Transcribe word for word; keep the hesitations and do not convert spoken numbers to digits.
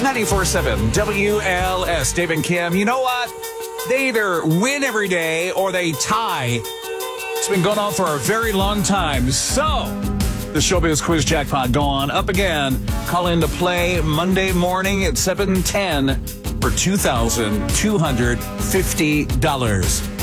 ninety-four point seven W L S. Dave and Kim, you know what? They either win every day or they tie. It's been going on for a very long time. So, the Showbiz Quiz Jackpot gone up again. Call in to play Monday morning at seven ten for two thousand two hundred fifty dollars.